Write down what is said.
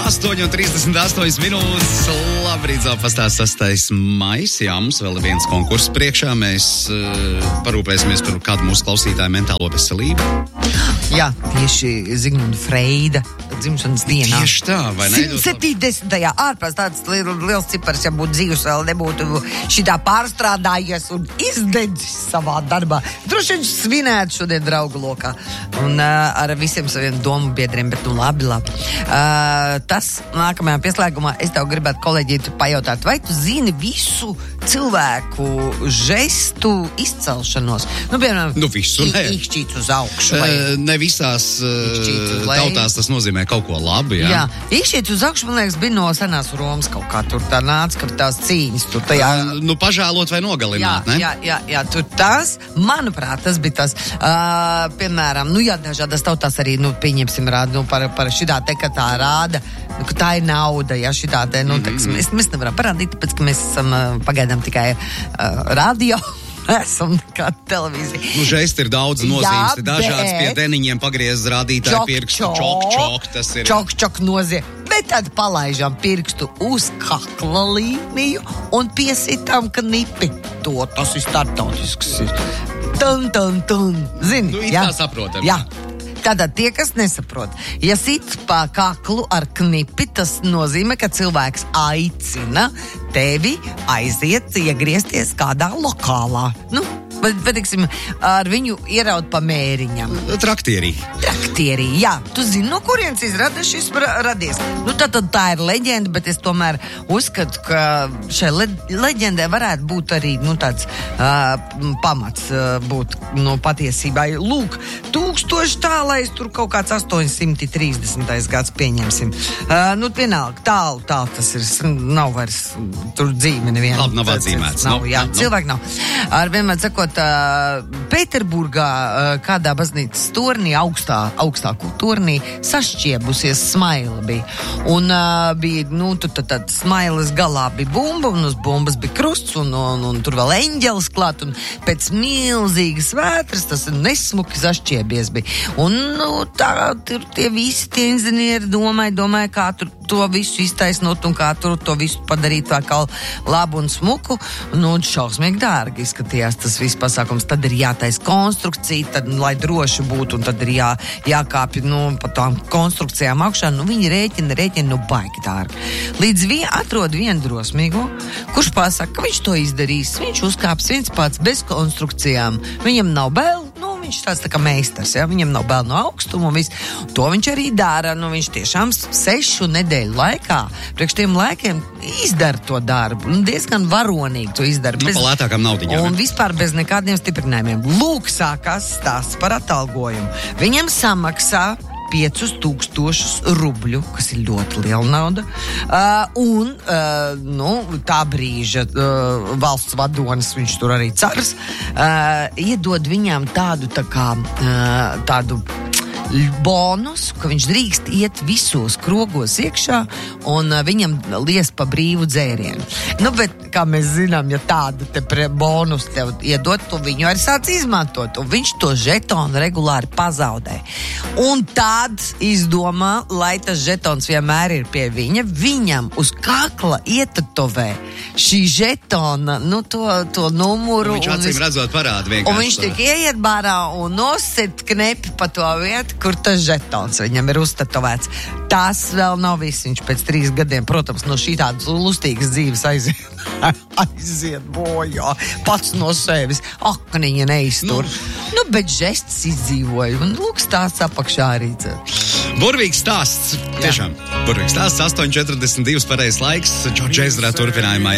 8:38 minūtes. Labrīt, Zāpastās 6. maijs. Jā, mums vēl ir viens konkurss priekšā. Mēs parūpēsimies par kādu mūsu klausītāju mentālo veselību. Jā, tieši Zigmunda Freida dzimšanas dienā. Tieši tā, vai ne? 170. ārpus tāds liels cipars, ja būtu dzīvs vēl nebūtu šitā pārstrādājies un izdedzis savā darbā. Droši viņš svinētu šodien draugu lokā un ar visiem saviem domu biedriem, bet nu labi. Tas nākamajā pieslēgumā es tev gribētu kolēģi pajautāt, vai tu zini visu cilvēku žestu izcelšanos? Nu, piemēram, visu, ne. Ikšķīt uz augšu. Vai... Ne visās tautās tas nozīmē kaut ko labu, jā. Jā, ikšķīt uz augšu, man liekas, bija no senās Romas kaut kā tur tā nāca, ka tās cīņas tur tajā... pažēlot vai nogalināt, ne? Jā, tur tas, manuprāt, tas bija tas, piemēram, dažādas tautās arī, pieņemsim rāda, par šitā te, ka tā rāda, ka tā ir nauda, ja šitā te, mēs nevaram parādīt, tāpēc, ka mēs esam pagaidām tikai radio. Esam kā televīzija. Žesti ir daudz nozīmes, dažāds pie deniņiem pagriez rādītāju pirkstu. Čok, tas ir. Čok nozīme. Bet tad palaižam pirkstu uz kakla līniju un piesitām knipi. Tas ir startautisks. Tun. Zini? Tā saprotam. Jā. Tātad tie, kas nesaprot, ja sit pa kaklu ar knipi, tas nozīmē, ka cilvēks aicina tevi aiziet, iegriezties kādā lokālā. Teiksim, ar viņu ieraut pa mēriņam. Traktierī, jā. Tu zini, no kurienes izrada šis radies? Tad tā ir leģenda, bet es tomēr uzskatu, ka šai leģendai varētu būt arī, tāds pamats būt, patiesībai. Lūk, 1000 tālais, tur kaut kāds 830. gads pieņemsim. Vienalga, tālu tas ir, nav vairs tur dzīve neviena. Labi, nav atzīmēts. Cilvēki nav. Ar vienmēr sakot, Pēterburgā kādā baznīcas tornī, augstāku tornī, sašķiebusies smaila bija. Un bija, tad smailas galā bija bumba, un uz bumbas bija krusts, un tur vēl eņģelis klāt, un pēc milzīgas vētras tas nesmuki sašķiebies bija. Un, tur tie visi tie inženieri domāja, kā tur to visu iztaisnot un kā tur to visu padarīt tā kā labu un smuku. Un šausmīgi dārgi izskatījās tas viss pasākums. Tad ir jātais konstrukcija, tad, lai droši būtu, un tad ir jākāpj, pa tām konstrukcijām augšā. Viņi rēķina, baigi dārgi. Līdz atrod vienu drosmīgo, kurš pasaka, ka viņš to izdarīs. Viņš uzkāps viens pats bez konstrukcijām. Viņam nav bail. Viņš tāds tā kā meistars, ja? Viņam nav bail no augstuma un viss. To viņš arī dara. Viņš tiešām 6 nedēļu laikā, priekš tiem laikiem, izdara to darbu. Diezgan varonīgi to izdara. Pa lētākām naudiņām. Un vispār bez nekādiem stiprinājumiem. Lūk, sākās stāsts par atalgojumu. Viņam samaksā 5000 rubļu, kas ir ļoti liela nauda. Tā brīža valsts vadonis, viņš tur arī cars, iedod viņām tādu bonus, ka viņš drīkst iet visos krogos iekšā un viņam lies pa brīvu dzērienu. Bet, kā mēs zinām, ja tādu bonus tev iedot, tu viņu arī sāc izmantot, un viņš to žetonu regulāri pazaudē. Un tad izdomā, lai tas žetons vienmēr ir pie viņam uz kakla ietetovē šī žetona, to numuru. Viņš acīm redzot parāda vienkārši. Un viņš tik ieiet bārā un nosit knepi pa to vietu, kur tas žetons viņam ir uztetovēts. Tas vēl nav viss. Viņš pēc 3 gadiem, protams, no šī tādas lustīgas dzīves aiziet bojā. Pats no sevis. Akniņa neiztur. Bet žests izdzīvoja. Un lūk, stāsts apakšā arī. Burvīgs stāsts. Tiešām. Burvīgs stāsts. 8:42 pareizs laiks. Džordža Ezra turpinājumā.